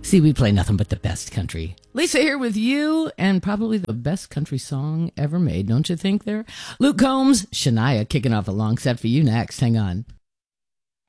See, we play nothing but the best country. Lisa here with you, and probably the best country song ever made, don't you think there? Luke Combs, Shania kicking off a long set for you next. Hang on.